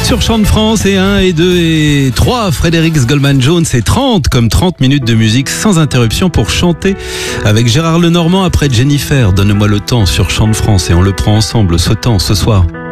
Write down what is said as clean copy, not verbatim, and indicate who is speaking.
Speaker 1: Sur Chant de France et 1 et 2 et 3, Frédéric Goldman Jones et 30 comme 30 minutes de musique sans interruption pour chanter avec Gérard Lenormand après Jennifer. Donne-moi le temps sur Chant de France et on le prend ensemble ce temps ce soir.